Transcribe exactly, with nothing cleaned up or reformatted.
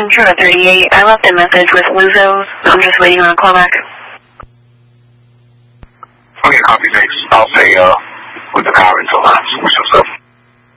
Ventura thirty-eight. I left a message with Luzos. I'm just waiting on a callback. Okay, copy, thanks. I'll say